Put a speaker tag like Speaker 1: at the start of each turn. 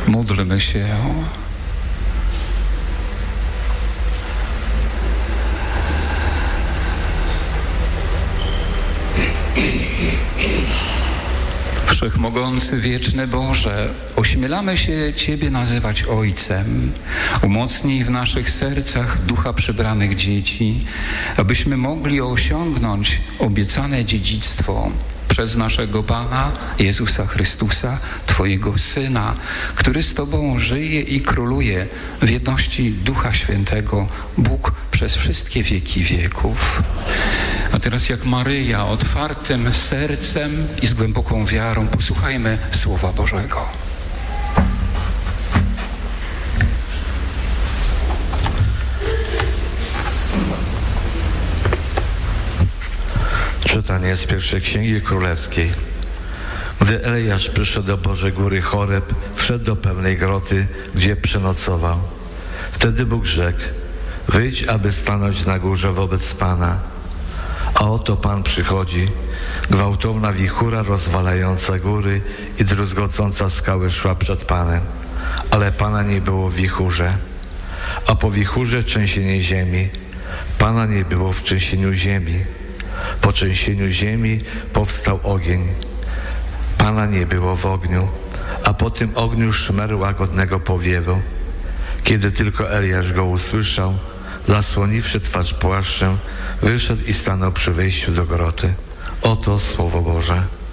Speaker 1: Módlmy się. Wszechmogący, wieczny Boże, ośmielamy się Ciebie nazywać Ojcem. Umocnij w naszych sercach ducha przybranych dzieci, abyśmy mogli osiągnąć obiecane dziedzictwo przez naszego Pana Jezusa Chrystusa, Twojego Syna, który z Tobą żyje i króluje w jedności Ducha Świętego, Bóg przez wszystkie wieki wieków. A teraz jak Maryja, otwartym sercem i z głęboką wiarą posłuchajmy Słowa Bożego.
Speaker 2: Czytanie z pierwszej Księgi Królewskiej. Gdy Eliasz przyszedł do Bożej Góry Choreb, wszedł do pewnej groty, gdzie przenocował. Wtedy Bóg rzekł: wyjdź, aby stanąć na górze wobec Pana. A oto Pan przychodzi, gwałtowna wichura rozwalająca góry i druzgocąca skały szła przed Panem, ale Pana nie było w wichurze. A po wichurze trzęsienie ziemi, Pana nie było w trzęsieniu ziemi. Po trzęsieniu ziemi powstał ogień, Pana nie było w ogniu, a po tym ogniu szmer łagodnego powiewu. Kiedy tylko Eliasz go usłyszał, zasłoniwszy twarz płaszczem, wyszedł i stanął przy wejściu do groty. Oto Słowo Boże.